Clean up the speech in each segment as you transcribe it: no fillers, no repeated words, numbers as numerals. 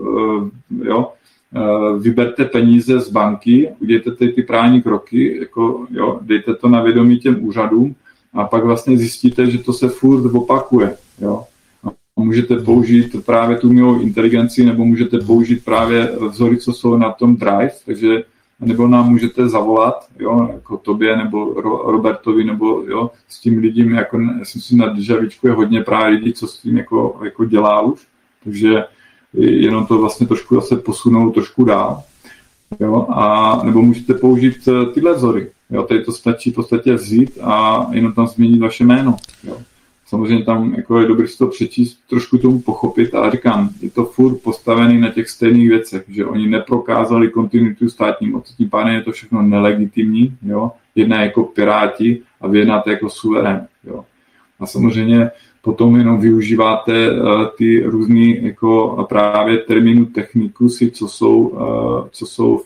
jo, vyberte peníze z banky, udějte ty právní kroky, jako, jo, dejte to na vědomí těm úřadům a pak vlastně zjistíte, že to se furt opakuje. Jo. A můžete použít právě tu umělou inteligenci nebo můžete použít právě vzory, co jsou na tom Drive, takže nebo nám můžete zavolat, jo, jako tobě nebo Robertovi, nebo jo, s tím lidím, jako si myslím, na Državičku je hodně právě lidí, co s tím jako dělá už, takže jenom to vlastně trošku zase posunou trošku dál, jo, a nebo můžete použít tyhle vzory, jo, tady to stačí v podstatě vzít a jenom tam změnit vaše jméno, jo. Samozřejmě tam jako je dobré si to přečíst, trošku tomu pochopit, ale říkám, je to furt postavený na těch stejných věcech, že oni neprokázali kontinuitu státní moci, tím pádem je to všechno nelegitimní, jo, jedná jako piráti a vy jednáte jako suverén, jo. A samozřejmě potom jenom využíváte ty různé jako právě termínu technikusy, co jsou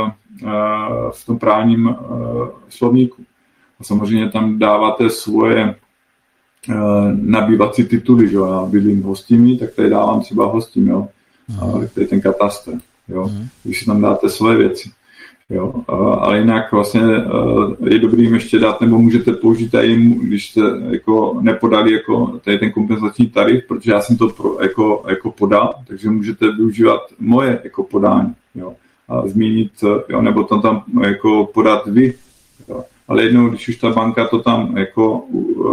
v tom právním slovníku. A samozřejmě tam dáváte svoje nabývací tituly, že jo, já bydlím hostinný, tak tady dávám třeba hostin, jo, ale tady ten katastr, jo, když si tam dáte svoje věci, jo, ale jinak vlastně je dobrý jim ještě dát, nebo můžete použít tady jim, když jste jako nepodali jako tady ten kompenzační tarif, protože já jsem to jako podal, takže můžete využívat moje jako podání, jo, a zmínit, jo, nebo tam jako podat vy, jo. Ale jednou, když už ta banka to tam jako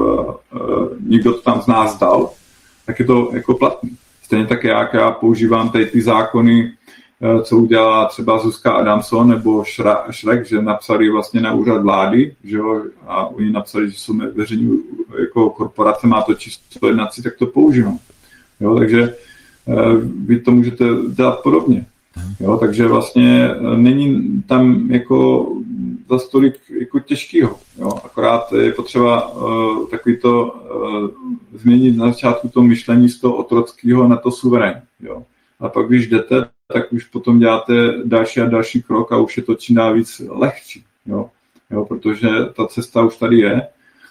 někdo to tam z nás dal, tak je to jako platný. Stejně tak jak já používám tady ty zákony, co udělala třeba Zuzka Adamson nebo Šrek, že napsali vlastně na úřad vlády, že jo, a oni napsali, že jsou veřejní jako korporace, má to číslo jednací, tak to používám. Jo, takže vy to můžete dělat podobně. Jo, takže vlastně není tam jako za tolik jako těžkýho. Jo. Akorát je potřeba takový to změnit na začátku to myšlení z toho otrockého na to suverén. Jo. A pak když jdete, tak už potom děláte další a další krok a už je to čím dál víc lehčí. Jo. Jo, protože ta cesta už tady je.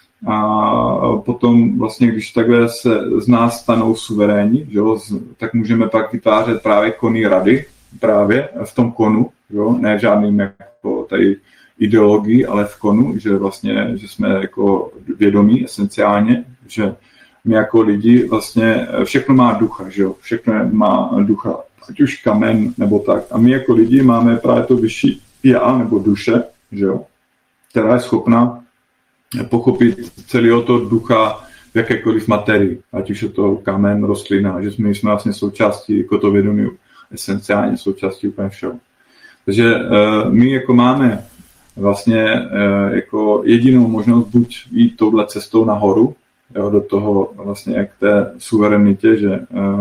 A potom vlastně, když takhle se z nás stanou suverénní, jo, tak můžeme pak vytvářet právě konný rady, právě v tom konu, jo, ne v žádným jako tady ideologii, ale v konu, že vlastně, že jsme jako vědomí esenciálně, že my jako lidi vlastně, všechno má ducha, že jo, všechno má ducha, ať už kamen nebo tak. A my jako lidi máme právě to vyšší já nebo duše, že jo, která je schopna pochopit celého toho ducha v jakékoliv materii, ať už je to kamen, rostlina, že jsme vlastně součástí jako to vědomí, esenciálně součástí úplně všeho. Takže my jako máme vlastně jako jedinou možnost buď jít touhle cestou nahoru, jo, do toho vlastně k té suverenitě, že,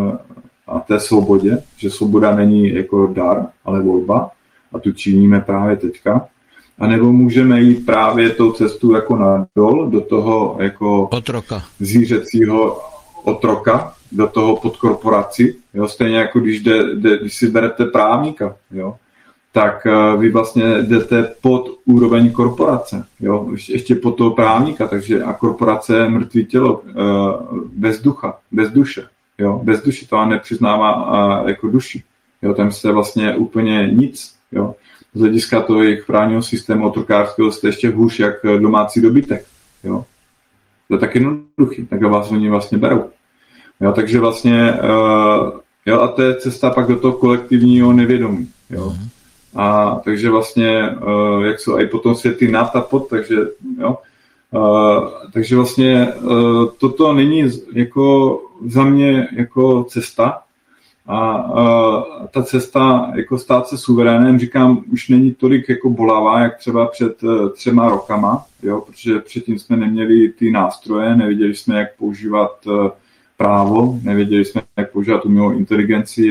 a té svobodě, že svoboda není jako dar, ale volba a tu činíme právě teďka. A nebo můžeme jít právě tou cestou jako nadol, do toho jako otroka. Zvířecího otroka, do toho podkorporaci, jo, stejně jako když si berete právníka, jo, tak vy vlastně jdete pod úroveň korporace, jo, ještě pod toho právníka, takže a korporace je mrtvý tělo, bez ducha, bez duše, jo, bez duše to nepřiznává jako duši, jo, tam se vlastně úplně nic, jo, z hlediska toho jejich právního systému otrokářského jste ještě hůř jak domácí dobytek, jo, to je tak jednoduchý, tak vás oni vlastně berou. Jo, takže vlastně, jo, a to je cesta pak do toho kolektivního nevědomí, jo. A takže vlastně, jak jsou i potom světy nad a pod, takže, jo, takže vlastně toto není jako za mě jako cesta a ta cesta jako stát se suverénem, říkám, už není tolik jako bolavá, jak třeba před 3 rokama, jo, protože předtím jsme neměli ty nástroje, nevěděli jsme, jak používat právo, nevěděli jsme, jak používat umělou inteligenci,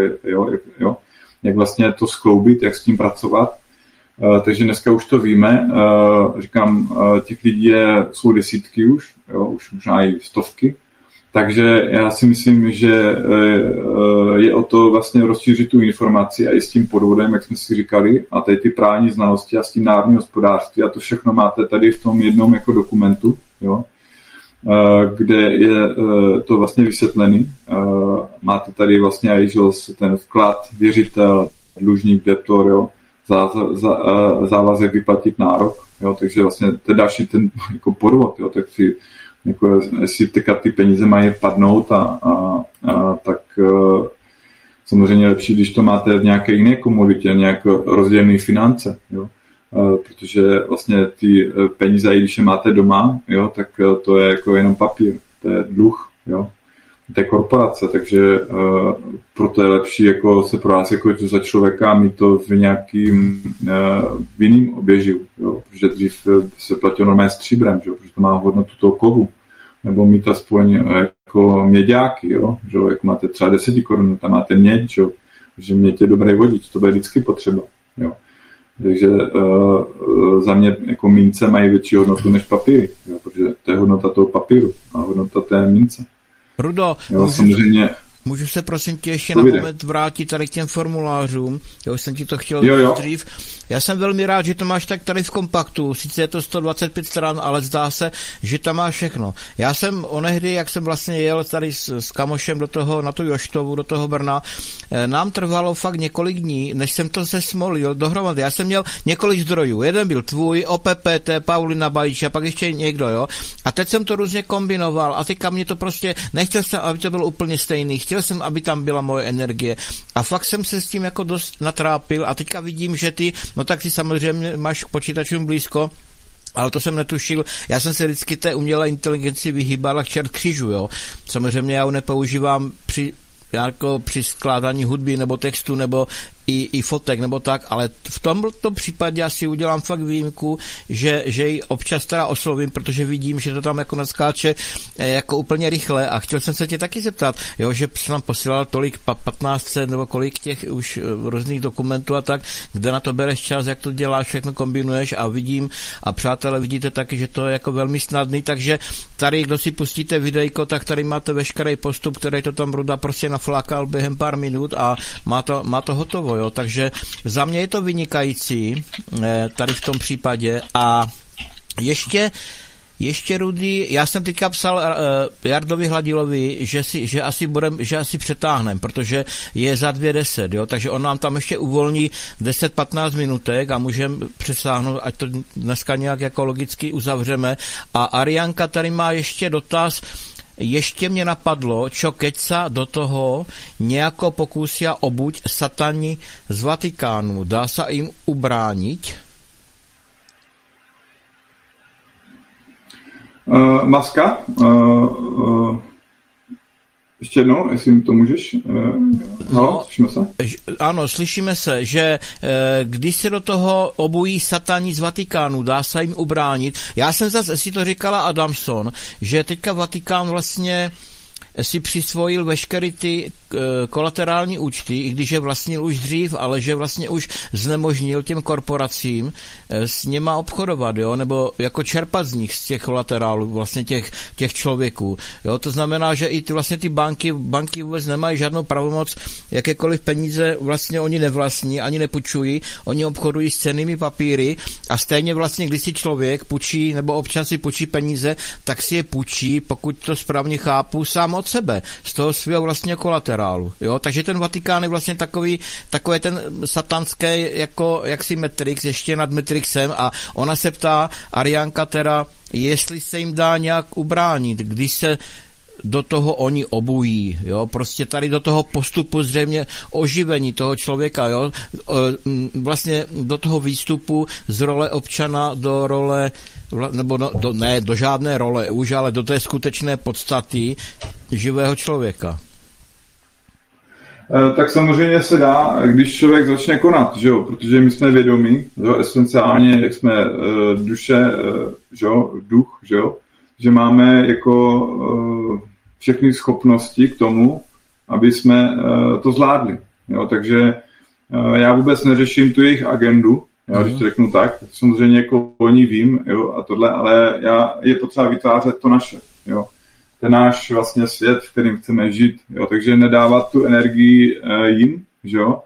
jak vlastně to skloubit, jak s tím pracovat. Takže dneska už to víme. Říkám, těch lidí jsou desítky už, jo, už možná i stovky. Takže já si myslím, že je o to vlastně rozšířit tu informaci a i s tím podvodem, jak jsme si říkali, a tady ty právní znalosti a s tím národní hospodářství a to všechno máte tady v tom jednom jako dokumentu, jo. kde je to vlastně vysvětlený. Máte tady vlastně i ten vklad, věřitel, dlužník, debtor, jo, závazek vyplatit nárok, jo, takže vlastně to je další ten jako podvod, jo, tak si, jako, jestli ty peníze mají padnout tak samozřejmě lepší, když to máte v nějaké jiné komoditě, nějak rozdělené finance, jo. Protože vlastně ty peníze, i když je máte doma, jo, tak to je jako jenom papír, to je dluh, jo, to je korporace, takže proto je lepší jako se pro vás jako za člověka mít to v nějakým v jiným oběžiu, jo, protože dřív se platilo normálně stříbrem, jo, protože to má hodnotu toho kovu, nebo mít aspoň jako měďáky, jo, že jako máte třeba 10 korun, tam máte měď, jo, že měď je dobrý vodič, to bude vždycky potřeba, jo. Takže za mě jako mince mají větší hodnotu než papíry, jo, protože to je hodnota toho papíru a hodnota té mince. Rudo, jo, samozřejmě. Můžu se prosím tě ještě na moment vrátit tady k těm formulářům, jo, jsem ti to chtěl dřív. Já jsem velmi rád, že to máš tak tady v kompaktu, sice je to 125 stran, ale zdá se, že tam máš všechno. Já jsem onehdy, jak jsem vlastně jel tady s kamošem na tu Joštovu, do toho Brna, nám trvalo fakt několik dní, než jsem to smolil dohromady. Já jsem měl několik zdrojů, jeden byl tvůj, OPPT, Paulina Bajič a pak ještě někdo, jo. A teď jsem to různě kombinoval a teďka mě to prostě, nechtěl jsem, aby to bylo úplně stejný, chtěl jsem, aby tam byla moje energie. A fakt jsem se s tím jako dost natrápil a teďka vidím, že ty, no tak ty samozřejmě máš k počítačům blízko, ale to jsem netušil. Já jsem se vždycky té umělé inteligenci vyhýbal a čert křížu, jo. Samozřejmě já ho nepoužívám při skládání hudby nebo textu nebo i fotek nebo tak, ale v tomto případě asi udělám fakt výjimku, že ji občas teda oslovím, protože vidím, že to tam jako naskáče jako úplně rychle a chtěl jsem se tě taky zeptat, jo, že jsem nám posílal tolik 15 nebo kolik těch už různých dokumentů a tak, kde na to bereš čas, jak to děláš, všechno kombinuješ a vidím a přátelé vidíte taky, že to je jako velmi snadný, takže tady, kdo si pustíte videjko, tak tady máte veškerý postup, který to tam Ruda prostě naflákal během pár minut a má to hotovo. Jo, takže za mě je to vynikající tady v tom případě a ještě Rudy, já jsem teďka psal Jardovi Hladilovi, že asi přetáhnem, protože je za 2:10, jo, takže on nám tam ještě uvolní 10-15 minutek a můžeme přesáhnout, ať to dneska nějak jako logicky uzavřeme. A Arianka tady má ještě dotaz. Ještě mě napadlo, čo keď sa do toho nejako pokúsia obuť satani z Vatikánu. Dá sa im ubrániť? Maska? Ještě jednou, jestli to můžeš. Slyšíme se? Ano, slyšíme se, že když se do toho obují satani z Vatikánu, dá se jim ubránit. Já jsem zase, si to říkala Adamson, že teďka Vatikán vlastně si přisvojil veškeré ty kolaterální účty, i když je vlastnil už dřív, ale že vlastně už znemožnil těm korporacím s něma obchodovat, jo, nebo jako čerpat z nich, z těch kolaterálů, vlastně těch člověků. Jo, to znamená, že i ty banky vůbec nemají žádnou pravomoc, jakékoliv peníze vlastně oni nevlastní, ani nepůjčují, oni obchodují s cennými papíry a stejně vlastně, když si člověk půjčí, nebo občan si půjčí peníze, tak si je půjčí, pokud to správně chápu, sám od sebe, z toho svého vlastně kolaterálu. Jo? Takže ten Vatikán je vlastně takový ten satanský jako jaksi Matrix, ještě nad Matrixem a ona se ptá, Arianka teda, jestli se jim dá nějak ubránit, když se do toho oni obují, jo, prostě tady do toho postupu zřejmě oživení toho člověka, jo, vlastně do toho výstupu z role občana do role, nebo ne do žádné role už, ale do té skutečné podstaty živého člověka. Tak samozřejmě se dá, když člověk začne konat, že jo, protože my jsme vědomí, že esenciálně, jak jsme duše, že jo, duch, že jo, že máme jako všechny schopnosti k tomu, aby jsme to zvládli. Jo? Takže já vůbec neřeším tu jejich agendu, jo? Když to řeknu tak, samozřejmě jako oni vím, jo? A tohle, ale je potřeba vytvářet to naše. Jo? Ten náš vlastně svět, v kterém chceme žít. Jo? Takže nedávat tu energii jim, že jo?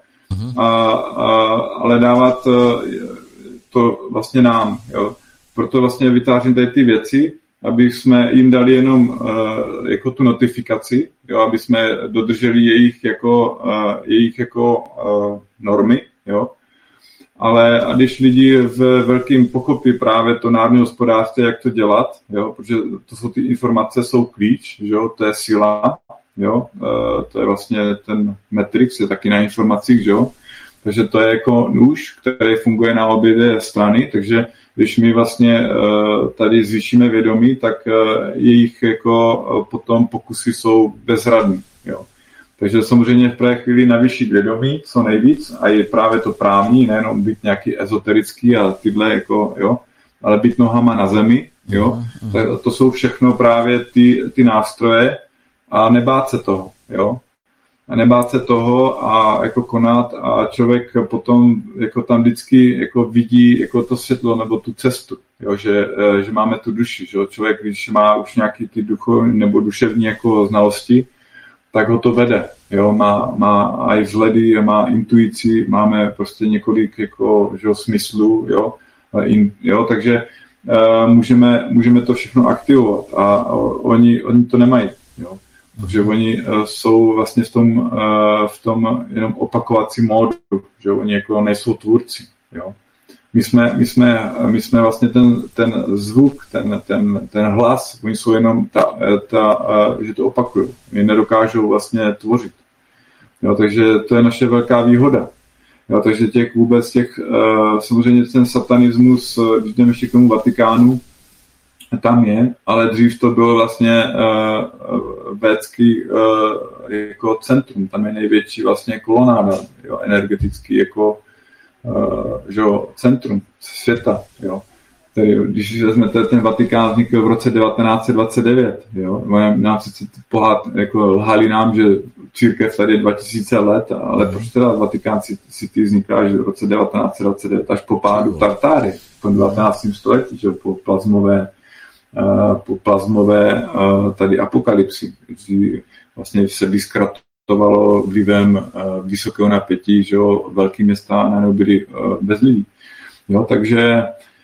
Ale dávat to vlastně nám. Jo? Proto vlastně vytvářím tady ty věci, aby jsme jim dali jenom jako tu notifikaci, jo, aby jsme dodrželi jejich jako normy, jo. Ale a když lidi v velkým pochopí právě to národní hospodářství, jak to dělat, jo, protože to jsou ty informace, jsou klíč, jo, to je síla, jo, to je vlastně ten Matrix, je taky na informacích, jo, takže to je jako nůž, který funguje na obě dvě strany, takže když my vlastně tady zvýšíme vědomí, tak jejich jako potom pokusy jsou bezradný, jo. Takže samozřejmě v té chvíli navýšit vědomí, co nejvíc, a je právě to právní, nejenom být nějaký ezoterický a tyhle jako, jo, ale být nohama na zemi, jo. To jsou všechno právě ty nástroje a nebát se toho, jo. A nebát se toho a jako konat a člověk potom jako tam vždycky jako vidí jako to světlo nebo tu cestu, jo, že máme tu duši, že člověk, když má už nějaký ty duchovní nebo duševní jako znalosti, tak ho to vede, jo, má i vzhledy, má intuici, máme prostě několik jako, že, smyslů, jo, takže můžeme to všechno aktivovat a oni to nemají, jo. Protože oni jsou vlastně v tom jenom opakovacím módu, že oni jako nejsou tvůrci, jo. My jsme vlastně ten zvuk, ten hlas, oni jsou jenom že to opakují. Oni nedokážou vlastně tvořit. Jo, takže to je naše velká výhoda. Jo, takže samozřejmě ten satanismus, když jdeme ještě k tomu Vatikánu, tam je, ale dřív to bylo vlastně védský jako centrum, tam je největší vlastně kolonáda, jo, energetický jako že centrum světa, jo. Tedy, když vezmete ten Vatikán vznikl v roce 1929, jo. Nám sice jako lhali nám, že církev tady je 2000 let, ale proč teda Vatikán City vzniká až v roce 1929 až po pádu Tartáry v tom 19. století, že po plazmové tady apokalypsy, kdy vlastně se vyskratovalo vlivem vysokého napětí, že jo, velký města najednou byly bez lidí. Jo, takže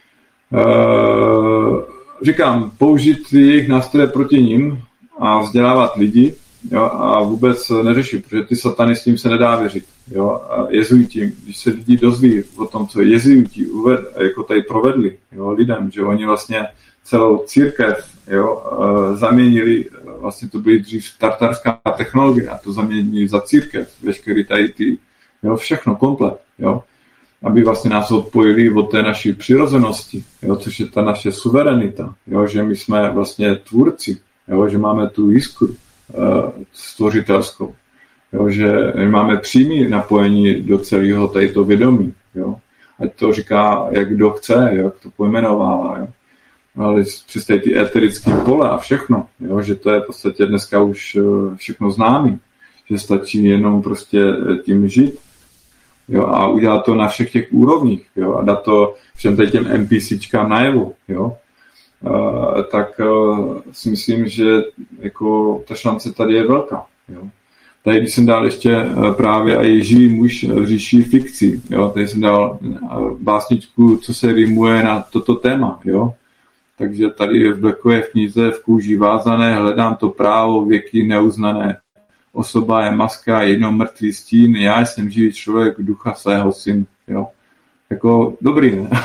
říkám, použít jejich nástroje proti nim a vzdělávat lidi, jo, a vůbec neřešit, protože ty satany s tím se nedá věřit. Jo, a jezuiti, když se lidi dozví o tom, co jezuiti jako tady provedli, jo, lidem, že oni vlastně celou církev, jo, zaměnili, vlastně to byly dřív tartarská technologie a to zaměnili za církev, veškerý tady ty, jo, všechno komplet, jo, aby vlastně nás odpojili od té naší přirozenosti, jo, což je ta naše suverenita, jo, že my jsme vlastně tvůrci, jo, že máme tu jiskru stvořitelskou, jo, že my máme přímé napojení do celého tadyto vědomí, jo, ať to říká, jak kdo chce, jak to pojmenovává, jo. Ale přes ty eterické pole a všechno, jo, že to je v podstatě dneska už všechno známý, že stačí jenom prostě tím žít, jo, a udělat to na všech těch úrovních, jo, a dát to všem těm NPCčkám najevo, jo, tak si myslím, že jako ta šance tady je velká, jo. Tady když jsem dal ještě právě i živý muž v říši fikcí, jo, tady jsem dal básničku, co se rýmuje na toto téma, jo. Takže tady v Blackové knize v kůži vázané, hledám to právo, věky neuznané. Osoba je maska, jedno mrtvý stín, já jsem živý člověk, ducha svého syn. Jo. Jako dobrý, ne?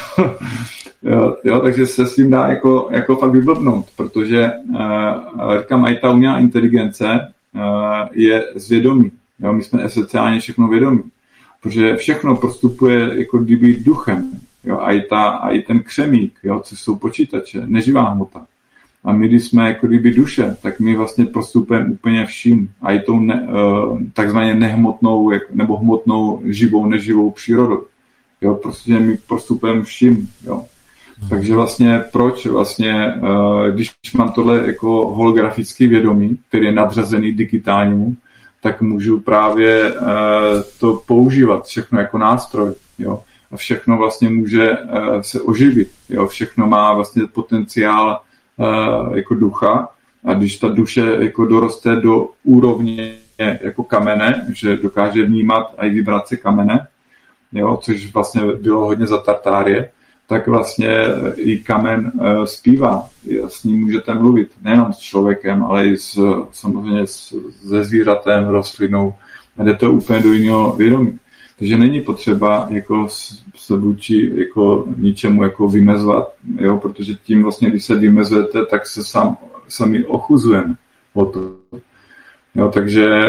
jo, takže se s tím dá jako fakt vyblbnout, protože říkám, i ta umělá inteligence je zvědomí. Jo, my jsme esenciálně všechno vědomí, protože všechno prostupuje jako kdyby duchem. Jo, a i ten křemík, jo, což jsou počítače, neživá hmota. A my, když jsme jako kdyby duše, tak my vlastně prostupujeme úplně vším. A i tou takzvaně nehmotnou nebo hmotnou živou, neživou přírodou. Jo, prostě my prostupujeme vším. Jo. Takže vlastně proč vlastně, když mám tohle jako holografický vědomí, který je nadřazený digitálnímu, tak můžu právě to používat všechno jako nástroj. Jo. A všechno vlastně může se oživit. Jo? Všechno má vlastně potenciál jako ducha a když ta duše jako doroste do úrovně jako kamene, že dokáže vnímat i vibrace kamene, jo? Což vlastně bylo hodně za Tartárie, tak vlastně i kamen zpívá. S ním můžete mluvit nejenom s člověkem, ale i samozřejmě se zvířatem, rostlinou. Jde to úplně do jiného vědomí. Takže není potřeba jako se vůči jako ničemu jako vymezovat, jo? Protože tím vlastně, když se vymezujete, tak se sami ochuzujeme o to. Jo, takže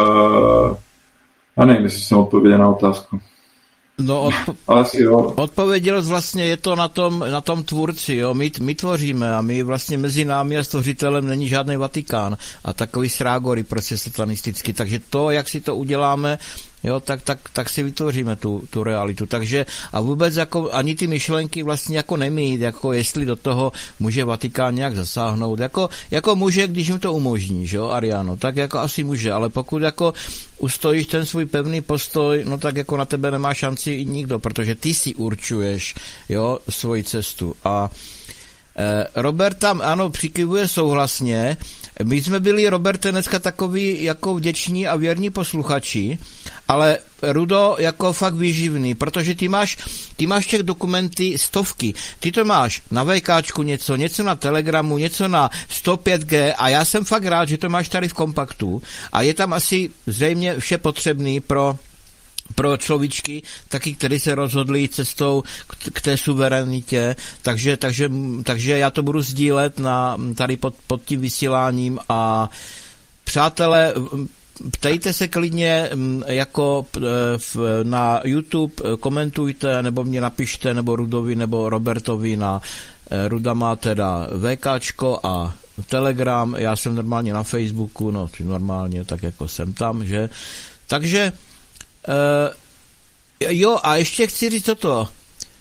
a nevím, jestli jsem odpověděl na otázku. No, odpověděl vlastně, je to na tom tvůrci, jo, my tvoříme a my vlastně mezi námi a stvořitelem není žádný Vatikán a takový srágory prostě satanisticky, takže to, jak si to uděláme, jo, tak si vytvoříme tu realitu. Takže a vůbec jako ani ty myšlenky vlastně jako nemít, jako jestli do toho může Vatikán nějak zasáhnout, jako může, když mu to umožní, že jo, Ariano, tak jako asi může, ale pokud jako ustojíš ten svůj pevný postoj, no tak jako na tebe nemá šanci i nikdo, protože ty si určuješ, jo, svoji cestu. A Robert tam, ano, přikyvuje souhlasně. My jsme byli, Roberte, dneska takový jako vděční a věrní posluchači, ale Rudo jako fakt výživný, protože ty máš těch dokumenty stovky. Ty to máš na VKčku něco na Telegramu, něco na 105G a já jsem fakt rád, že to máš tady v kompaktu a je tam asi zřejmě vše potřebný pro človíčky, taky, který se rozhodli cestou k té suverenitě, takže já to budu sdílet tady pod tím vysíláním a přátelé, ptejte se klidně jako na YouTube, komentujte, nebo mě napište, nebo Rudovi, nebo Robertovi Ruda má teda VKčko a Telegram, já jsem normálně na Facebooku, no normálně, tak jako jsem tam, že? Takže jo, a ještě chci říct toto.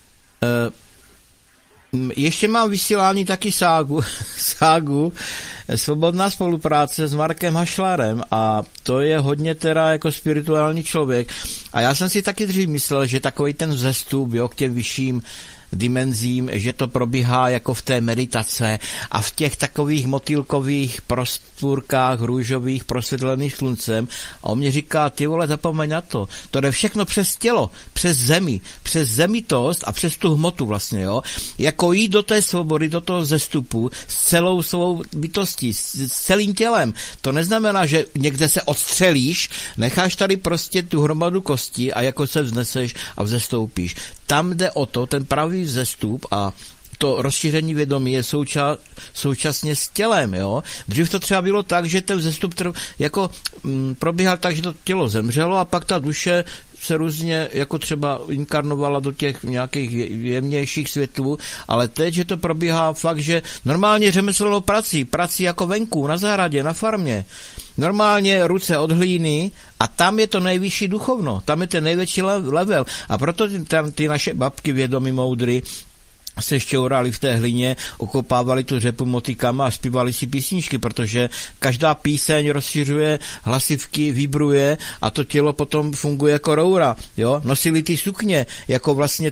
Ještě mám vysílání taky ságu Svobodná spolupráce s Markem Hašlarem a to je hodně teda jako spirituální člověk. A já jsem si taky dřív myslel, že takový ten vzestup, jo, k těm vyšším dimenzím, že to probíhá jako v té meditace a v těch takových motýlkových prostvůrkách růžových prosvětlených sluncem a on mě říká, ty vole, zapomeň na to jde všechno přes tělo, přes zemitost a přes tu hmotu vlastně, jo, jako jít do té svobody, do toho vzestupu s celou svou bytostí, s celým tělem, to neznamená, že někde se odstřelíš, necháš tady prostě tu hromadu kostí a jako se vzneseš a vzestoupíš. Tam jde o to, ten pravý vzestup a to rozšíření vědomí je současně s tělem, jo. Dřív to třeba bylo tak, že ten vzestup jako probíhal tak, že to tělo zemřelo a pak ta duše se různě jako třeba inkarnovala do těch nějakých jemnějších světů, ale teď, že to probíhá fakt, že normálně řemeslnou prací jako venku, na zahradě, na farmě, normálně ruce od hlíny a tam je to nejvyšší duchovno, tam je ten největší level a proto tam ty naše babky vědomí moudry se šťourali v té hlině, okopávali tu řepu motykama a zpívali si písničky, protože každá píseň rozšiřuje hlasivky, vibruje a to tělo potom funguje jako roura, jo? Nosili ty sukně, jako vlastně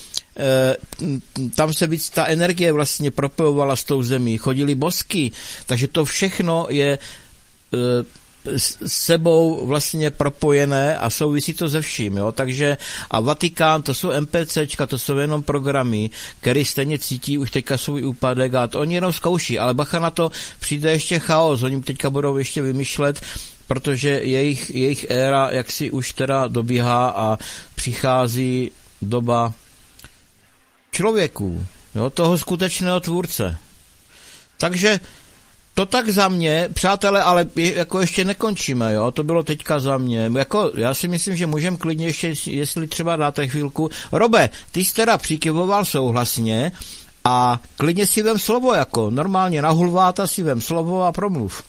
tam se víc ta energie vlastně propojovala s tou zemí, chodili bosky, takže to všechno je s sebou vlastně propojené a souvisí to se vším, jo, takže a Vatikán, to jsou MPCčka, to jsou jenom programy, který stejně cítí už teďka svůj úpadek a to oni jenom zkouší, ale bacha na to, přijde ještě chaos, oni teďka budou ještě vymýšlet, protože jejich éra jaksi už teda dobíhá a přichází doba člověků, jo, toho skutečného tvůrce. Takže to tak za mě, přátelé, ale jako ještě nekončíme, jo, to bylo teďka za mě. Jako, já si myslím, že můžeme klidně ještě, jestli třeba dáte chvilku. Robe, ty jsi teda přikyvoval souhlasně a klidně si vem slovo, jako normálně na hulváta si vem slovo a promluv.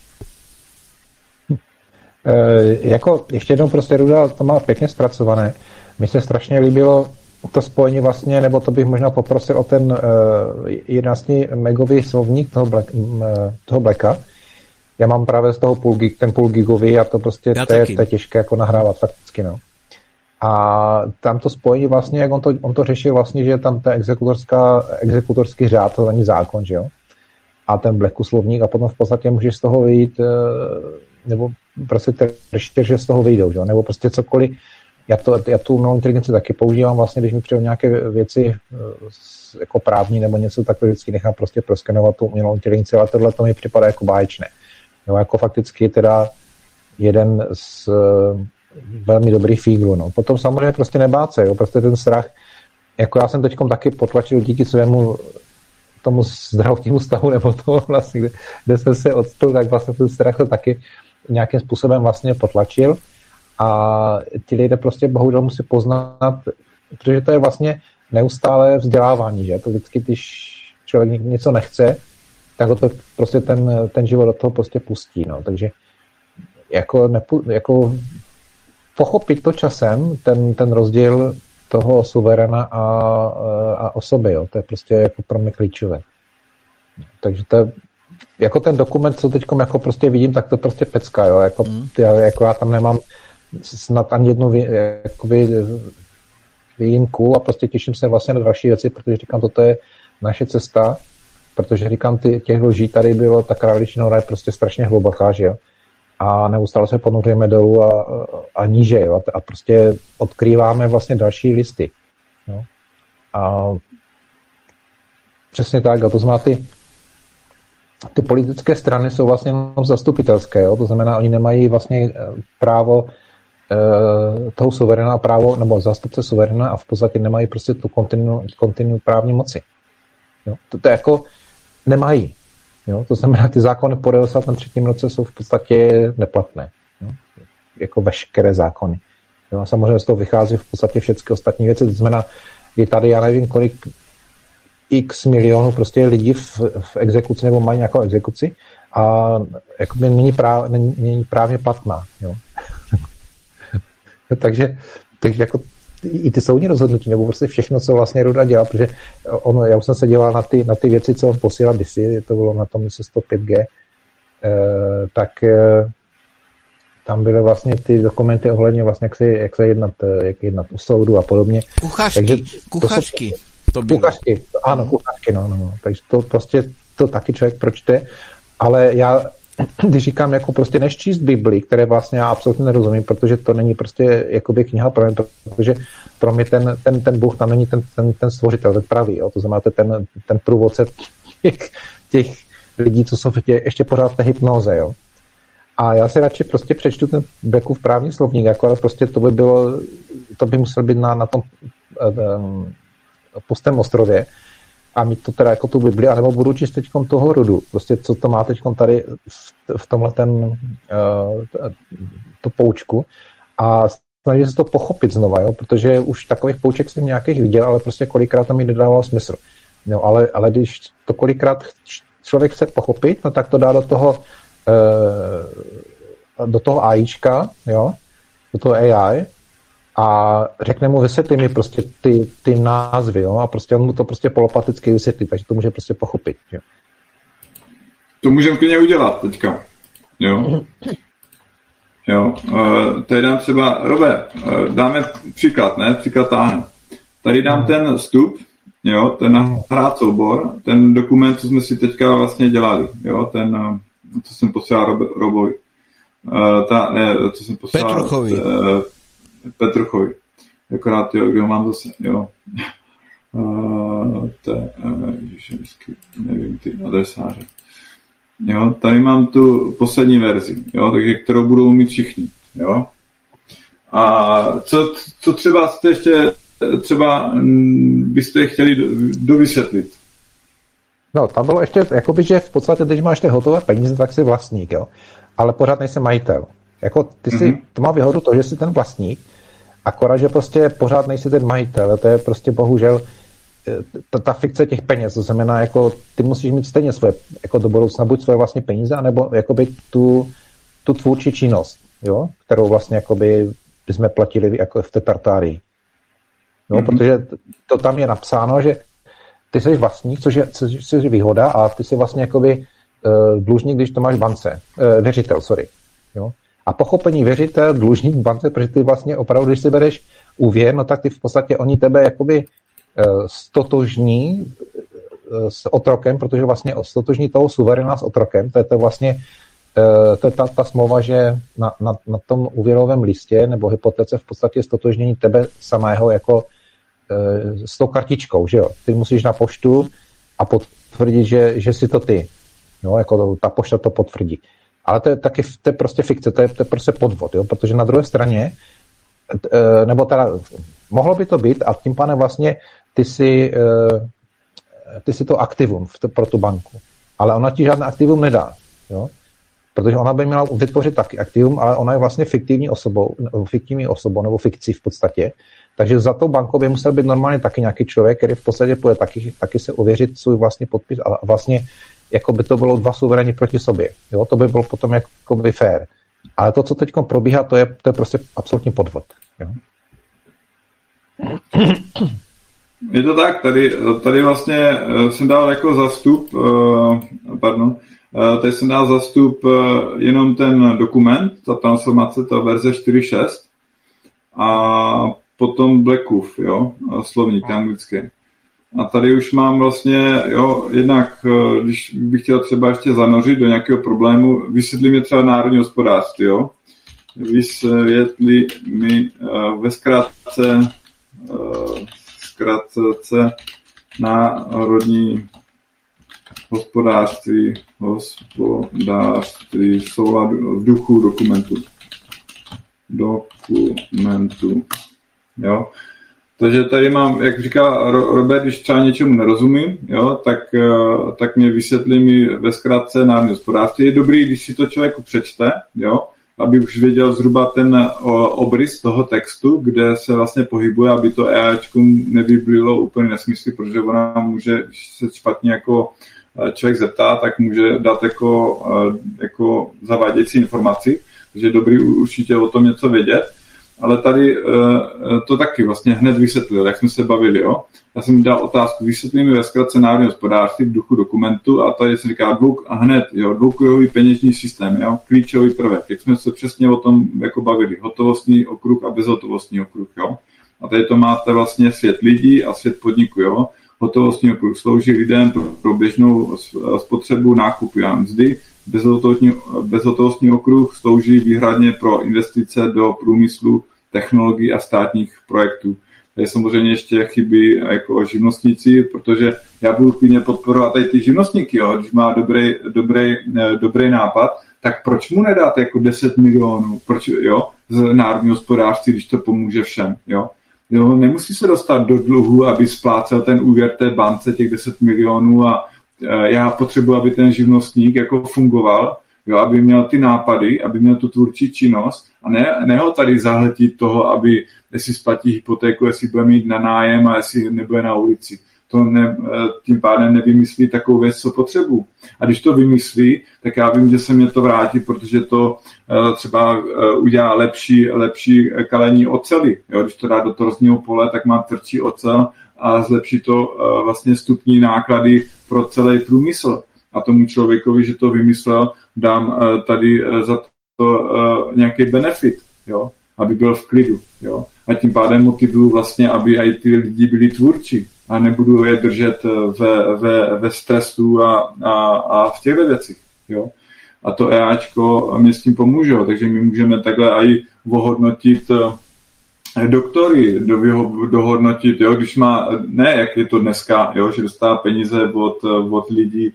Jako ještě jednou prostě Ruda to má pěkně zpracované. Mně se strašně líbilo to spojení vlastně, nebo to bych možná poprosil o ten 11 megový slovník toho Blacka. Já mám právě z toho ten půl gigový a to prostě to je těžké jako nahrávat fakticky, no. A tam to spojení vlastně, jak on to řešil vlastně, že je tam ta exekutorský řád, to není zákon, že jo? A ten Blacku slovník a potom v podstatě můžeš z toho vyjít, nebo prostě že z toho vyjdou, že jo? Nebo prostě cokoliv. já tu umělou inteligenci taky používám vlastně, když mi přijde nějaké věci jako právní nebo něco takového, vždycky nechám prostě proskenovat tu umělou inteligenci, ale tohle to mi připadá jako báječné. Jo, jako fakticky teda jeden z velmi dobrých fíglů. No. Potom samozřejmě prostě nebát se, jo, prostě ten strach, jako já jsem teďkom taky potlačil díky svému tomu zdravotnímu stavu, nebo toho vlastně, kde jsem se odstl, tak vlastně ten strach to taky nějakým způsobem vlastně potlačil a ti lidé prostě bohužel musí poznat, protože to je vlastně neustále vzdělávání, že? To vždycky, když člověk něco nechce, tak to prostě ten život do toho prostě pustí, no. Takže jako pochopit to časem, ten rozdíl toho suveréna a osoby, jo. To je prostě jako pro mě klíčové. Takže to je, jako ten dokument, co teď jako prostě vidím, tak to prostě pecka, jo. Jako já tam nemám snad ani jednu výjimku a prostě těším se vlastně na další věci, protože říkám, toto je naše cesta, protože říkám, těch lží tady bylo, ta králičná hora je prostě strašně hluboká, že jo. A neustále se ponoříme dolů a níže, jo. A prostě odkrýváme vlastně další listy. Jo. A přesně tak, a to znamená, ty politické strany jsou vlastně jenom zastupitelské, jo. To znamená, oni nemají vlastně právo toho suveréna právo, nebo zástupce suveréna a v podstatě nemají prostě tu kontinu právní moci. Jo. To jako nemají. Jo. To znamená, ty zákony po 93. roce jsou v podstatě neplatné. Jo. Jako veškeré zákony. Jo. A samozřejmě z toho vychází v podstatě všechny ostatní věci. To znamená, je tady, já nevím, kolik x milionů prostě lidí v exekuci nebo mají nějakou exekuci a jakoby není právně platná. Jo. Takže jako i ty soudní rozhodnutí, nebo prostě všechno, co vlastně Ruda dělá, protože já už jsem se dělal na ty věci, co on posílal kdysi, to bylo na tom 105G, tak tam byly vlastně ty dokumenty ohledně vlastně, jak jednat u soudu a podobně. Kuchařky. Kuchařky, ano, kuchařky, no. Takže to prostě, to taky člověk pročte, ale já když říkám, jako prostě než číst Bibli, které vlastně já absolutně nerozumím, protože to není prostě jakoby kniha pro mě, protože pro mě ten Bůh tam není ten stvořitel, ten pravý, jo? To znamená ten průvodce těch lidí, co jsou ještě pořád v té hypnoze, jo. A já si radši prostě přečtu ten Beckův právní slovník, jako ale prostě to by muselo být na tom pustém ostrově, a mít to teda jako tu Bibli, anebo budu číst teďkom toho Rudu, prostě co to má teďkom tady v tomhle tu poučku a snažím se to pochopit znova, jo, protože už takových pouček jsem nějakých viděl, ale prostě kolikrát tam mi nedávalo smysl. No, ale když to kolikrát člověk chce pochopit, no tak to dá do toho AIčka, jo, do toho AI, a řekne mu, vysvětli mi prostě ty názvy, jo, a prostě on mu to prostě polopaticky vysvětlí, takže to může prostě pochopit, jo. To můžeme klidně udělat teďka, jo. Jo, tady dám třeba, Robe, dáme příklad, ne, příklad táhne. Tady dám ten vstup, jo, ten nahrát soubor, ten dokument, co jsme si teďka vlastně dělali, jo, ten, co jsem posílal Robovi, co jsem posílal Petruchovi. Akorát, jo, kdo mám zase, jo. Nevím, ty adresáře. Jo, tady mám tu poslední verzi, jo, takže kterou budou mít všichni, jo. A co třeba jste ještě, byste chtěli dovysvětlit? No, tam bylo ještě, jakoby, že v podstatě, když máš ty hotové peníze, tak jsi vlastník, jo. Ale pořád nejsi majitel. Jako ty si, to má výhodu to, že jsi ten vlastník, akorát, že prostě pořád nejsi ten majitel. To je prostě bohužel ta fikce těch peněz. To znamená, jako ty musíš mít stejně svoje, jako do budoucna buď svoje vlastní peníze, anebo jakoby tu tvůrčí činnost, jo, kterou vlastně jakoby bychom platili jako v té Tartárii. No, protože to tam je napsáno, že ty jsi vlastník, což je výhoda, a ty jsi vlastně jakoby dlužník, když to máš v bance. Věřitel, sorry. Jo. A pochopení věřitel, dlužník v bance, protože ty vlastně opravdu, když si bereš úvěr, no tak ty v podstatě oni tebe jakoby stotožní s otrokem, protože vlastně stotožní toho suveréna s otrokem, to je to vlastně to je ta smlouva, že na tom úvěrovém listě nebo hypotéce v podstatě stotožnění tebe samého jako s tou kartičkou, že jo. Ty musíš na poštu a potvrdit, že jsi to ty. No, jako ta pošta to potvrdí. Ale to je prostě fikce, to je prostě podvod, jo, protože na druhé straně, nebo teda mohlo by to být a tím pádem vlastně ty si to aktivum pro tu banku. Ale ona ti žádné aktivum nedá, jo. Protože ona by měla vytvořit taky aktivum, ale ona je vlastně fiktivní osobou nebo fikcí v podstatě. Takže za tou bankou by musel být normálně taky nějaký člověk, který v podstatě bude taky se ověřit svůj vlastní podpis a vlastně jako by to bylo dva suveréni proti sobě. Jo? To by bylo potom jako by fair. Ale to, co teď probíhá, to je prostě absolutní podvod. Jo? Je to tak, tady vlastně jsem dal jako zastup, tady jsem dal zastup jenom ten dokument, ta transformace, ta verze 4.6 a potom Blackův, jo, slovník anglický. A tady už mám vlastně, jo, jednak, když bych chtěl třeba ještě zanořit do nějakého problému, vysvětlí mi třeba národní hospodářství, jo. Vysvětlí mi ve zkratce národní hospodářství v souladu v duchu dokumentu. Jo. Takže tady mám, jak říká Robert, když třeba něčemu nerozumím, jo, tak mě vysvětlí mi ve zkratce národní hospodářství. Je dobrý, když si to člověku přečte, jo, aby už věděl zhruba ten obrys toho textu, kde se vlastně pohybuje, aby to EAčku nevyblilo úplně nesmysly, protože ona může, když se špatně jako člověk zeptá, tak může dát jako zavádějící informaci, takže je dobrý určitě o tom něco vědět. Ale tady to taky vlastně hned vysvětlil, jak jsme se bavili, jo. Já jsem dal otázku, vysvětlím mi ve zkratce národní hospodářství v duchu dokumentu a tady se říká dvoukruhový peněžní systém, jo, klíčový prvek, jak jsme se přesně o tom jako bavili, hotovostní okruh a bezhotovostní okruh, jo. A tady to máte vlastně svět lidí a svět podniku, jo. Hotovostní okruh slouží lidem pro běžnou spotřebu, nákupy a mzdy. Bezhotovostní okruh slouží výhradně pro investice do průmyslu, technologií a státních projektů. Tady samozřejmě ještě chybí jako živnostníci, protože já budu klidně podporovat tady ty živnostníky, jo? Když má dobrý nápad, tak proč mu nedáte jako 10 milionů z národního hospodářství, když to pomůže všem, jo? Jo, nemusí se dostat do dluhu, aby splácel ten úvěr té bance těch 10 milionů a já potřebuji, aby ten živnostník jako fungoval, jo, aby měl ty nápady, aby měl tu tvůrčí činnost a ne ho tady zahltit toho, aby jestli splatí hypotéku, jestli bude mít na nájem a jestli nebude na ulici. Tím pádem nevymyslí takovou věc, co potřebuji. A když to vymyslí, tak já vím, že se mě to vrátí, protože to třeba udělá lepší kalení oceli. Jo, když to dá do torzního pole, tak má tvrdší ocel a zlepší to vlastně vstupní náklady pro celý průmysl. A tomu člověkovi, že to vymyslel, dám tady za to nějaký benefit, jo, aby byl v klidu. Jo. A tím pádem motivuju vlastně, aby i ty lidi byli tvůrčí a nebudu je držet ve stresu a v těchto věcích. Jo. A to EAčko mě s tím pomůže, takže my můžeme takhle i ohodnotit doktory, dohodnotit, jo, když má, ne jak je to dneska, jo, že dostává peníze od lidí,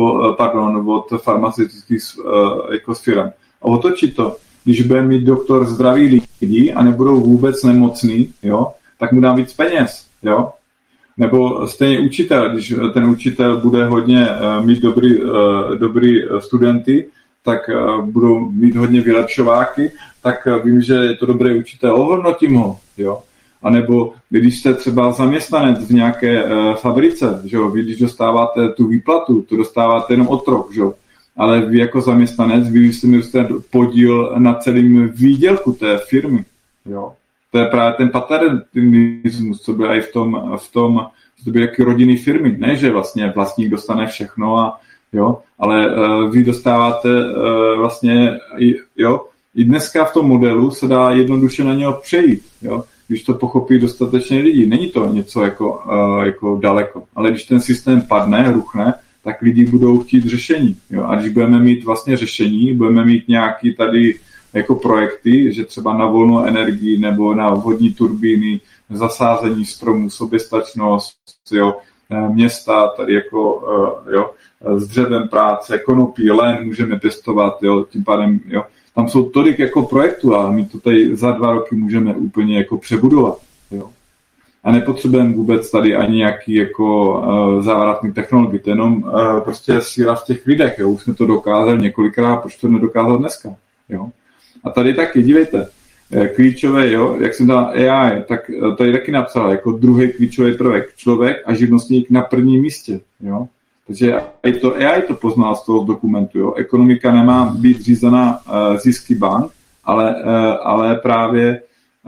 od farmaceutických jako firm. A otočit to, když bude mít doktor zdravý lidí a nebudou vůbec nemocný, jo, tak mu dá víc peněz, jo. Nebo stejně učitel, když ten učitel bude hodně mít dobrý studenty, tak budou mít hodně vylepšováky, tak vím, že je to dobrý učitel, ohodnotím ho, jo. A nebo když jste třeba zaměstnanec v nějaké fabrice, že jo, vy když dostáváte tu výplatu, to dostáváte jenom otrok, že jo. Ale vy jako zaměstnanec, vy jste podíl na celém výdělku té firmy, jo. To je právě ten paternalismus, co by i v tom to by jaký rodinný firmy, ne, že vlastně vlastník dostane všechno a jo, ale vy dostáváte vlastně, jo, i dneska v tom modelu se dá jednoduše na něho přejít, jo, když to pochopí dostatečně lidí. Není to něco jako daleko, ale když ten systém padne, ruchne, tak lidi budou chtít řešení. Jo? A když budeme mít vlastně řešení, budeme mít nějaký tady jako projekty, že třeba na volnou energii nebo na vodní turbíny, zasázení stromů, soběstačnost, jo, města, tady jako jo, s dřevem práce, konopí, len můžeme testovat, jo, tím pádem, jo. Tam jsou tolik jako projektů a my to tady za 2 roky můžeme úplně jako přebudovat, jo. A nepotřebujeme vůbec tady ani nějaký jako závratný technologie, to jenom prostě síla v těch lidech, jo. Už jsme to dokázali několikrát, proč to nedokázat dneska, jo. A tady taky, dívejte, klíčové, jo, jak jsem dal AI, tak tady taky napsal jako druhý klíčový prvek, člověk a živnostník na prvním místě, jo. Takže AI to poznal z toho dokumentu, jo. Ekonomika nemá být řízená zisky bank, ale právě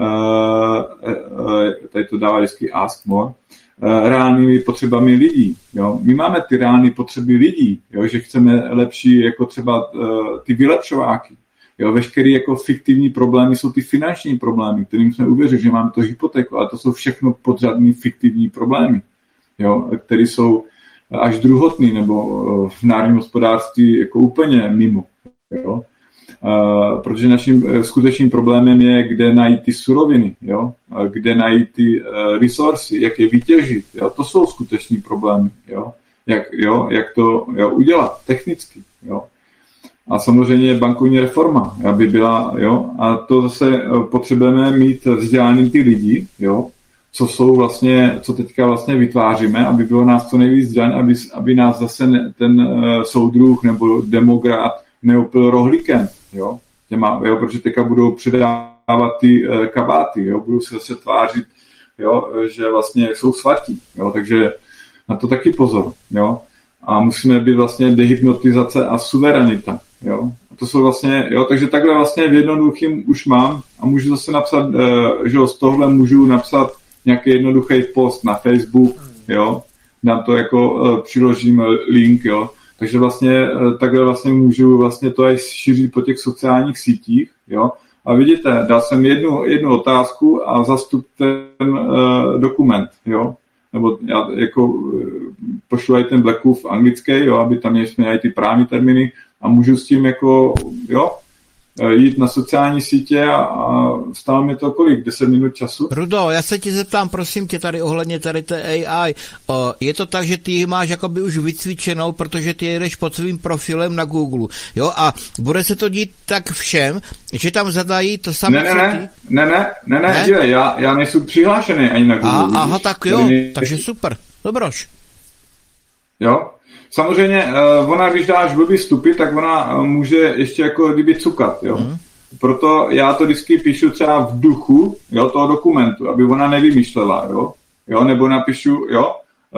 tady to dává vždycky ask more, reálnými potřebami lidí, jo. My máme ty reální potřeby lidí, jo, že chceme lepší, jako třeba ty vylepšováky. Jo, veškeré jako fiktivní problémy jsou ty finanční problémy, kterým jsme uvěřili, že máme to hypotéku, ale to jsou všechno podřadné fiktivní problémy, jo, které jsou až druhotný nebo v národním hospodářství jako úplně mimo. Jo. Protože naším skutečným problémem je, kde najít ty suroviny, jo, kde najít ty resursy, jak je vytěžit. Jo. To jsou skutečný problémy, jo. Jak to udělat technicky. Jo. A samozřejmě bankovní reforma, aby byla, jo, a to zase potřebujeme mít vzdělaný ty lidi, jo, co teďka vlastně vytváříme, aby bylo nás co nejvíc vzdělaný, aby nás zase ten soudruh nebo demokrat neopil rohlíkem, jo, protože teďka budou předávat ty kabáty, jo, budou se zase tvářit, jo, že vlastně jsou svatí, jo, takže na to taky pozor, jo, a musíme být vlastně dehypnotizace a suverenita. Jo, to jsou vlastně, jo, takže takhle vlastně v jednoduchým už mám a můžu zase napsat, že z tohle můžu napsat nějaký jednoduchý post na Facebook, jo, dám to jako, přiložím link, jo, takže vlastně takhle vlastně můžu vlastně to aj šířit po těch sociálních sítích, jo, a vidíte, dal jsem jednu otázku a zastup ten dokument, jo, nebo já jako pošlu aj ten Blackwood anglický, jo, aby tam měli ty právní termíny, a můžu s tím jako, jo, jít na sociální sítě a stálo mi to kolik? 10 minut času? Rudo, já se ti zeptám, prosím tě, tady ohledně tady té AI. Je to tak, že ty ji máš jakoby už vycvičenou, protože ty jedeš pod svým profilem na Google, jo, a bude se to dít tak všem, že tam zadají to samé, Ne, dívej, já nejsem přihlášený ani na Google. Aha, tak jo, takže super, dobroš. Jo. Samozřejmě, ona, když dáš blbý vstupy, tak ona může ještě jako kdyby cukat, jo. Proto já to vždycky píšu třeba v duchu, jo, toho dokumentu, aby ona nevymýšlela, jo, nebo napíšu, jo,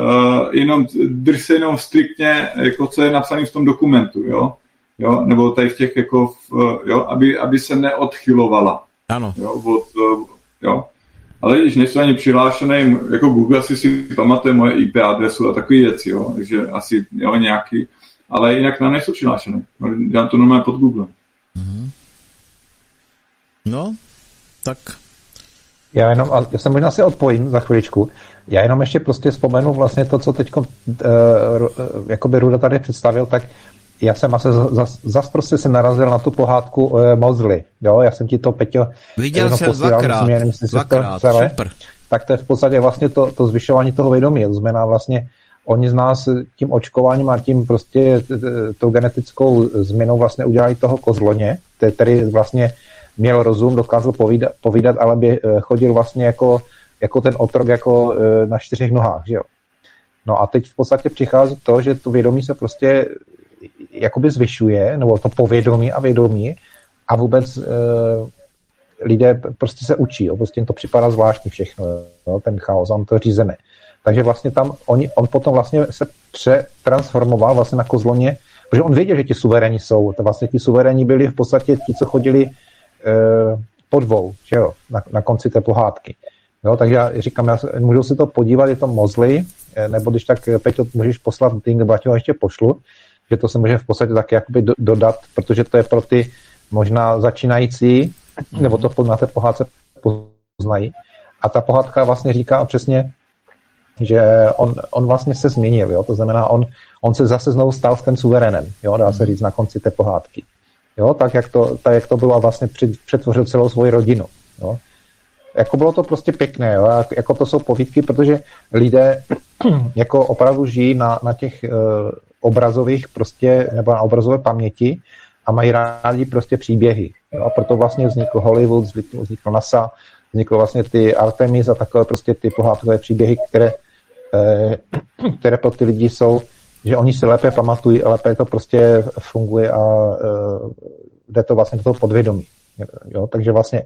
drž se jenom striktně, jako co je napsané v tom dokumentu, jo, nebo tady v těch, jako, jo, aby se neodchylovala. Ano. Jo. Ale když nejsou ani přihlášený, jako Google si pamatuje moje IP adresu a takové věci, jo, takže asi, jo, nějaký, ale jinak nám nejsou přihlášený. Dělám to normálně pod Google. No, tak. Já se možná si odpojím za chviličku. Já jenom ještě prostě vzpomenu vlastně to, co teď jakoby Ruda tady představil, tak já jsem asi zas prostě se narazil na tu pohádku Mozli. Jo, já jsem ti to, Peťo, viděl jsem dvakrát, super. Tak to je v podstatě vlastně to zvyšování toho vědomí. To znamená vlastně, oni z nás tím očkováním a tím prostě tou genetickou změnou vlastně udělali toho kozloně, který vlastně měl rozum, dokázal povídat, ale by chodil vlastně jako ten otrok jako na 4 nohách, že jo. No a teď v podstatě přichází to, že to vědomí se prostě jakoby zvyšuje, nebo to povědomí a vědomí a vůbec lidé prostě se učí, jo, prostě jim to připadá zvláštní všechno, jo, ten chaos, on to řízené. Takže vlastně tam on potom vlastně se přetransformoval vlastně na kozloně, protože on věděl, že ti suveréni jsou, to vlastně ti suveréni byli v podstatě ti, co chodili po 2, že jo, na konci té pohádky. Jo, takže já říkám, můžu si to podívat, je to Mozli, nebo když tak, Peťo, můžeš poslat link, nebo já ti ho ještě pošlu, že to se může v podstatě taky jakoby dodat, protože to je pro ty možná začínající, nebo to na té pohádce poznají. A ta pohádka vlastně říká přesně, že on vlastně se změnil, jo? To znamená, on se zase znovu stal ten suverénem, jo? Dá se říct na konci té pohádky. Jo? Tak, jak to bylo a vlastně přetvořil celou svoji rodinu. Jo? Jako bylo to prostě pěkné, jo? Jako to jsou povídky, protože lidé jako opravdu žijí na těch obrazových prostě, nebo na obrazové paměti a mají rádi prostě příběhy. Jo? A proto vlastně vznikl Hollywood, vznikl NASA, vzniklo vlastně ty Artemis a takové prostě ty pohádkové příběhy, které pro ty lidi jsou, že oni si lépe pamatují, lépe to prostě funguje a jde to vlastně do toho podvědomí. Jo? Takže vlastně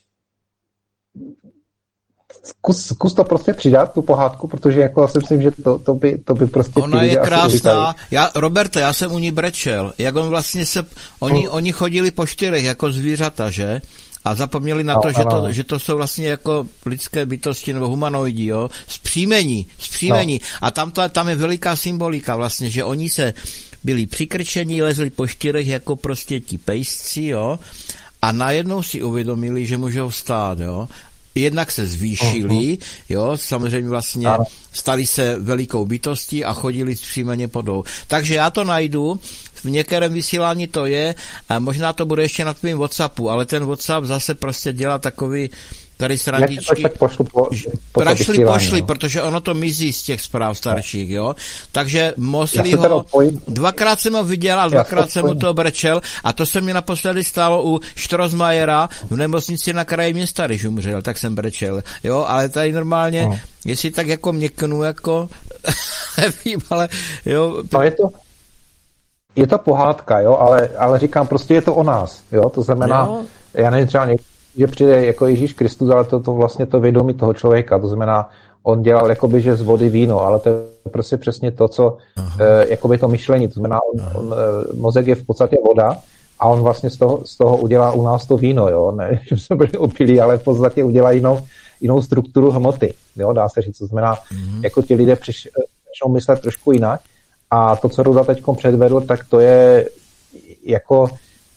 zkus to prostě přidat, tu pohádku, protože jako si myslím, že to by prostě... Ona je krásná. Roberte, já jsem u ní brečel. Jak on vlastně oni chodili po 4 jako zvířata, že? A zapomněli na to, že to jsou vlastně jako lidské bytosti nebo humanoidi, jo? Zpříjmení. A tam je veliká symbolika vlastně, že oni se byli přikrčení, lezli po 4 jako prostě ti pejsci, jo? A najednou si uvědomili, že můžou vstát, jo? Jednak se zvýšili, jo, samozřejmě vlastně stali se velikou bytostí a chodili zpříjmeně podou. Takže já to najdu, v některém vysílání to je, a možná to bude ještě na tvým WhatsAppu, ale ten WhatsApp zase prostě dělá takový tady srandičky. Pošli, protože ono to mizí z těch zpráv starších, jo. Takže Mosleyho, 2krát jsem ho viděl a 2krát jsem mu to brečel a to se mi naposledy stalo u Strossmayera v nemocnici na kraji města, když umřel, tak jsem brečel, jo, ale tady normálně, jestli tak jako měknu, jako, nevím, ale jo. No je to pohádka, jo, ale říkám, prostě je to o nás, jo, to znamená, jo. Já nevím, třeba že přijde jako Ježíš Kristus, ale to vlastně to vědomí toho člověka, to znamená, on dělal jakoby, že z vody víno, ale to je prostě přesně to, co jakoby to myšlení, to znamená, mozek je v podstatě voda a on vlastně z toho udělá u nás to víno, jo, ne, že jsme byli opilí, ale v podstatě udělá jinou strukturu hmoty, jo, dá se říct, to znamená, jako ti lidé začnou myslet trošku jinak a to, co Ruda teďkom předvedl, tak to je jako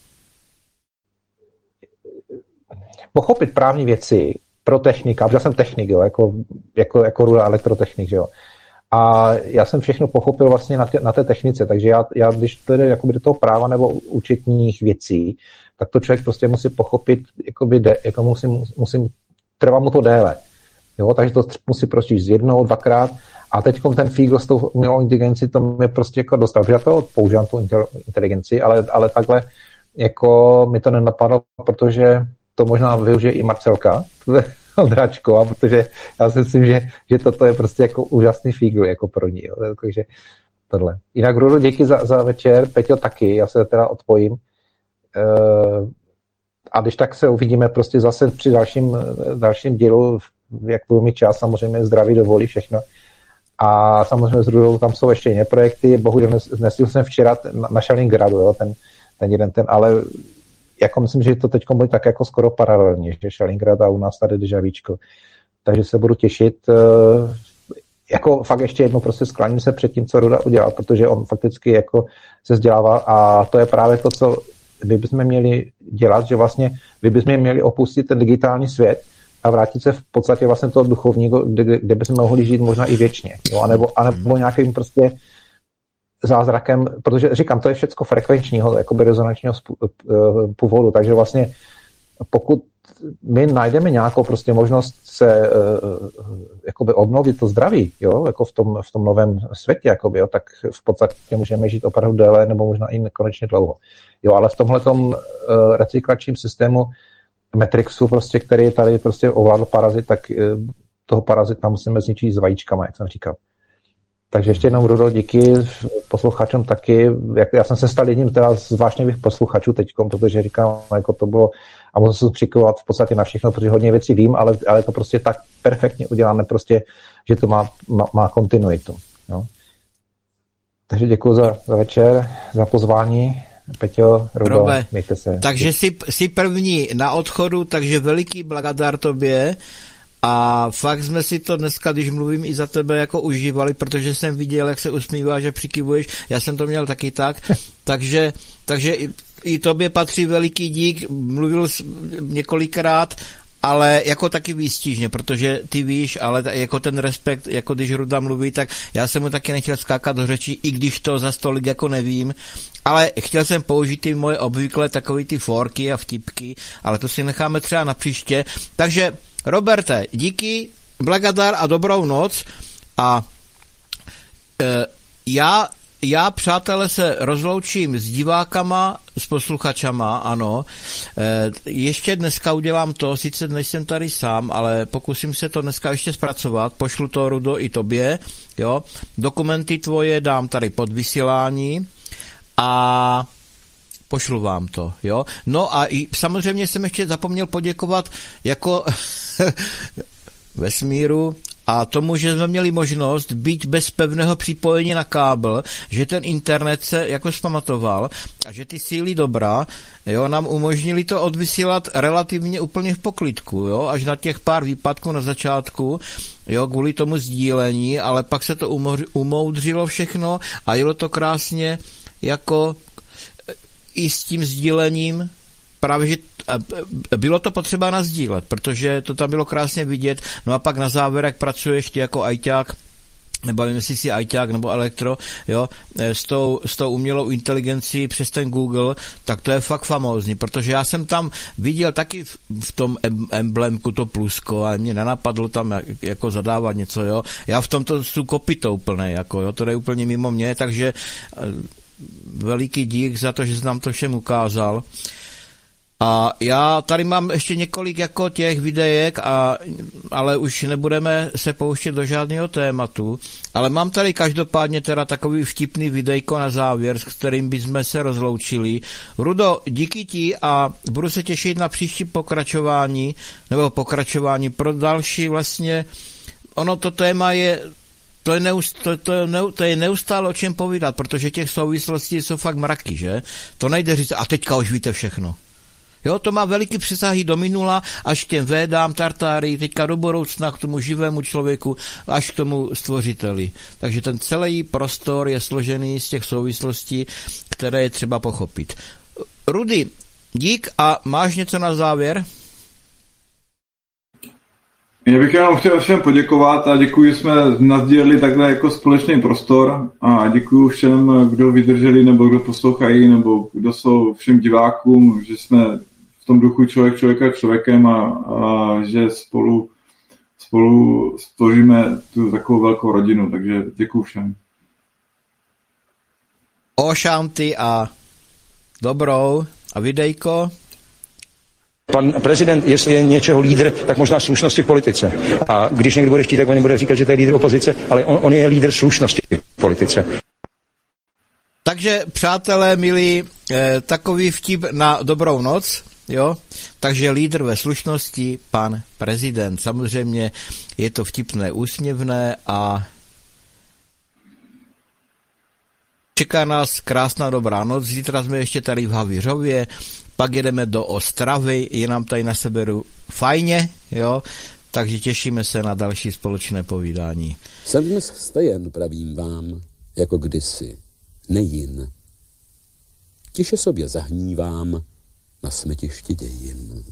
pochopit právní věci pro technika, protože já jsem technik, jo, jako Ruda elektrotechnik, jo. A já jsem všechno pochopil vlastně na té technice, takže já když to jde jakoby do toho práva nebo účetních věcí, tak to člověk prostě musí pochopit, jako musím trvá mu to déle. Jo, takže to musí prostě z 1, 2krát a teď ten fígl s tou umělou inteligenci to mě prostě jako dostal, protože já to používám tu inteligenci, ale takhle jako mi to nenapadlo, protože to možná využije i Marcelka, Ondráčková, protože já si myslím, že toto je prostě jako úžasný fígl jako pro ní. Jo. Takže tohle. Jinak Rudo, díky za večer, Peťo taky, já se teda odpojím. A když tak se uvidíme prostě zase při dalším dílu, jak budu mít čas, samozřejmě zdraví dovolí všechno. A samozřejmě s Rudou tam jsou ještě jiné projekty, bohužel nesl jsem včera na Stalingradu, jo, ten jeden, ale jako myslím, že to teď bude tak jako skoro paralelně, že Stalingrad a u nás tady Dežavíčko. Takže se budu těšit. Jako fakt ještě jednou prostě skláním se před tím, co Ruda udělal, protože on fakticky jako se vzdělává a to je právě to, co my bychom měli dělat, že vlastně my bychom měli opustit ten digitální svět a vrátit se v podstatě vlastně toho duchovního, kde bychom mohli žít možná i věčně. Jo? Anebo nějakým prostě zázrakem, protože říkám, to je všecko frekvenčního, jakoby rezonančního původu, takže vlastně pokud my najdeme nějakou prostě možnost se jakoby obnovit to zdraví, jo, jako v tom novém světě, jakoby, jo, tak v podstatě můžeme žít opravdu déle nebo možná i nekonečně dlouho. Jo, ale v tomhletom recyklačním systému Matrixu, prostě, který tady prostě ovládl parazit, tak toho parazita musíme zničit s vajíčkama, jak jsem říkal. Takže ještě jednou, Rudo, díky posluchačům taky. Já jsem se stal jedním teda z vášnivých posluchačů teďkom, protože říkám, jako to bylo, a musím se přiklovat v podstatě na všechno, protože hodně věcí vím, ale to prostě tak perfektně uděláme, prostě, že to má kontinuitu. Jo. Takže děkuji za večer, za pozvání. Peťo, Rudo, mějte se. Takže jsi první na odchodu, takže veliký blagadár tobě. A fakt jsme si to dneska, když mluvím i za tebe, jako užívali, protože jsem viděl, jak se usmíváš a přikivuješ. Já jsem to měl taky tak. Takže i tobě patří veliký dík. Mluvil několikrát ale jako taky výstižně, protože ty víš, ale jako ten respekt, jako když Ruda mluví, tak já jsem mu taky nechtěl skákat do řeči, i když to za stolik jako nevím, ale chtěl jsem použít ty moje obvykle takový ty forky a vtipky, ale to si necháme třeba na příště. Takže Roberte, díky, blagadar a dobrou noc a já, přátelé, se rozloučím s divákama, s posluchačama, ano. Ještě dneska udělám to, sice dnes jsem tady sám, ale pokusím se to dneska ještě zpracovat, pošlu to, Rudo, i tobě, jo. Dokumenty tvoje dám tady pod vysílání a pošlu vám to, jo. No a i samozřejmě jsem ještě zapomněl poděkovat jako vesmíru a tomu, že jsme měli možnost být bez pevného připojení na kábel, že ten internet se jako zpamatoval a že ty síly dobra, jo, nám umožnili to odvysílat relativně úplně v poklidku, jo, až na těch pár výpadků na začátku, jo, kvůli tomu sdílení, ale pak se to umoudřilo všechno a jelo to krásně jako i s tím sdílením, právě, že bylo to potřeba nasdílet, protože to tam bylo krásně vidět, no a pak na závěr, jak pracuješ ty jako ajťák, nebo nevím, jestli jsi ajťák nebo elektro, jo, s tou umělou inteligencí přes ten Google, tak to je fakt famózní, protože já jsem tam viděl taky v tom emblemku to plusko a mě nenapadlo tam jako zadávat něco, jo. Já v tomto jsou kopitou plné, jako, jo, to je úplně mimo mě, takže veliký dík za to, že jsi nám to všem ukázal. A já tady mám ještě několik jako těch videjek, ale už nebudeme se pouštět do žádného tématu, ale mám tady každopádně teda takový vtipný videjko na závěr, s kterým bychom se rozloučili. Rudo, díky ti a budu se těšit na příští pokračování pro další vlastně, ono to téma je, to je neustále o čem povídat, protože těch souvislostí jsou fakt mraky, že? To nejde říct, a teďka už víte všechno. Jo, to má veliký přesahy do minula, až k těm Védám, Tartárii, teďka do budoucna k tomu živému člověku, až k tomu stvořiteli. Takže ten celý prostor je složený z těch souvislostí, které je třeba pochopit. Rudy, dík a máš něco na závěr? Já bych jenom chtěl všem poděkovat a děkuji, že jsme nasdíleli takhle jako společný prostor a děkuji všem, kdo vydrželi nebo kdo poslouchají nebo kdo jsou všem divákům, že jsme v tom duchu člověka člověkem a že spolu stvoříme tu takovou velkou rodinu, takže děkuji všem. Ošanty a dobrou a videjko. Pan prezident, jestli je něčeho lídr, tak možná slušnosti v politice. A když někdo bude chtít, tak on bude říkat, že to je lídr opozice, ale on je lídr slušnosti v politice. Takže, přátelé milí, takový vtip na dobrou noc, jo? Takže lídr ve slušnosti, pan prezident. Samozřejmě je to vtipné, úsměvné a čeká nás krásná dobrá noc. Zítra jsme ještě tady v Havířově, pak jedeme do Ostravy, je nám tady na severu fajně, jo, takže těšíme se na další společné povídání. Jsem dnes vstajen, pravím vám, jako kdysi, nejin. Tiše sobě zahnívám na smetišti dějin.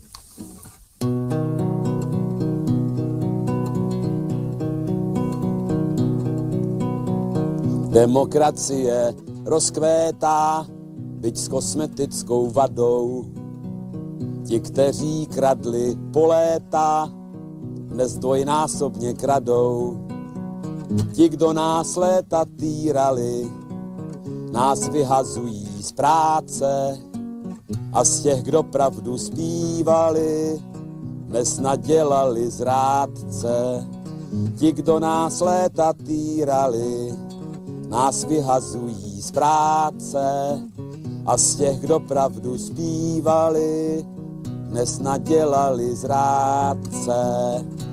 Demokracie rozkvétá, byť s kosmetickou vadou. Ti, kteří kradli po léta, dnes dvojnásobně kradou. Ti, kdo nás léta týrali, nás vyhazují z práce. A z těch, kdo pravdu zpívali, dnes nadělali zrádce. Ti, kdo nás léta týrali, nás vyhazují z práce. A z těch, kdo pravdu zpívali, dnes nadělali zrádce.